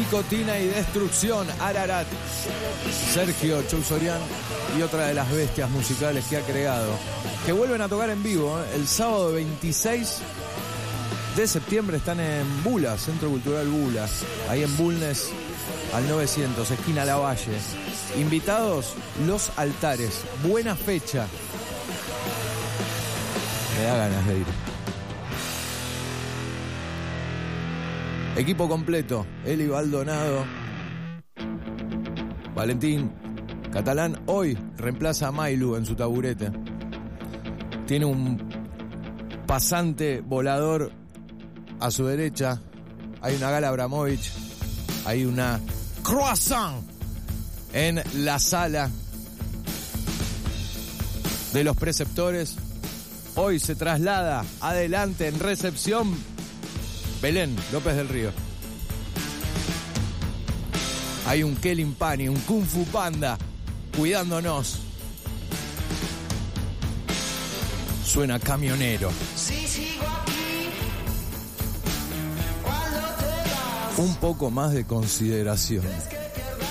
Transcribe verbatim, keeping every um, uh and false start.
Nicotina y Destrucción, Ararat, Sergio Chousorian y otra de las bestias musicales que ha creado, que vuelven a tocar en vivo, ¿eh? El sábado veintiséis de septiembre están en Bula, Centro Cultural Bula, ahí en Bulnes al novecientos, esquina Lavalle. Invitados, Los Altares. Buena fecha. Me da ganas de ir. Equipo completo, Eli Baldonado, Valentín Catalán hoy reemplaza a Mailu en su taburete. Tiene un pasante volador a su derecha. Hay una Gala Abramovich. Hay una croissant en la sala de los preceptores. Hoy se traslada adelante en recepción Belén López del Río. Hay un Kelin Pani, un Kung Fu Panda cuidándonos. Suena Camionero. Un poco más de consideración.